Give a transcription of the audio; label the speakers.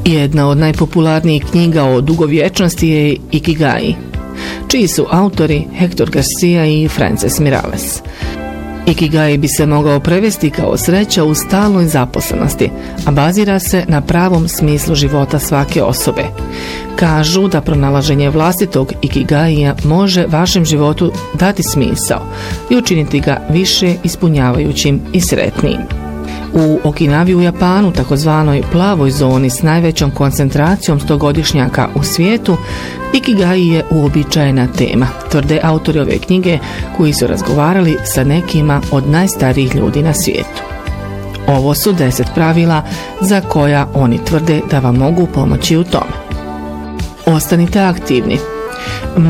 Speaker 1: Jedna od najpopularnijih knjiga o dugovječnosti je Ikigai, čiji su autori Hector Garcia i Frances Miralles. Ikigai bi se mogao prevesti kao sreća u stalnoj zaposlenosti, a bazira se na pravom smislu života svake osobe. Kažu da pronalaženje vlastitog Ikigaija može vašem životu dati smisao i učiniti ga više ispunjavajućim i sretnijim. U Okinavi u Japanu, takozvanoj plavoj zoni s najvećom koncentracijom stogodišnjaka u svijetu, Ikigai je uobičajena tema, tvrde autori ove knjige koji su razgovarali sa nekima od najstarijih ljudi na svijetu. Ovo su 10 pravila za koja oni tvrde da vam mogu pomoći u tome. Ostanite aktivni.